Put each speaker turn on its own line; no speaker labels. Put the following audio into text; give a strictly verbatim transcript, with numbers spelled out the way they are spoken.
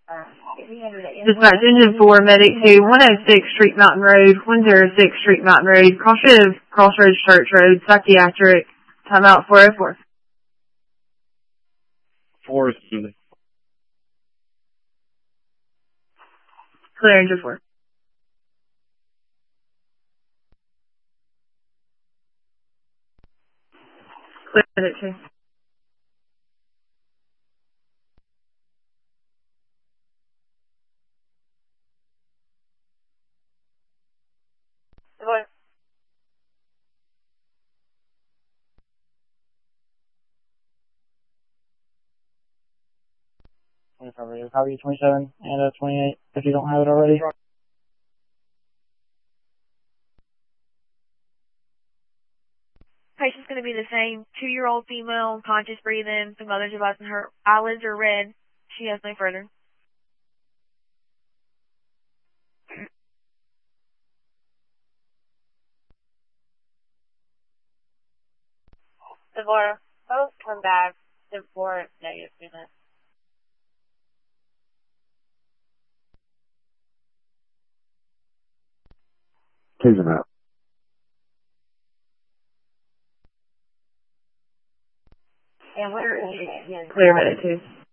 Dispatch Engine four, Medic two, one oh six Street Mountain Road, one oh six Street Mountain Road, Crossroads, Crossroads Church Road, Psychiatric, timeout four oh four.
Four is Julie.
Clear Engine four. Clear Medic two. What?
twenty-five, copy twenty-seven and uh, twenty-eight if you don't have it already.
Patient's going to be the same. Two-year-old female, conscious breathing. The mother's advising her eyelids are red. She has no further.
Devora, both come back. Devora, negative unit.
Please them out.
And where is it?
Clear Medic two.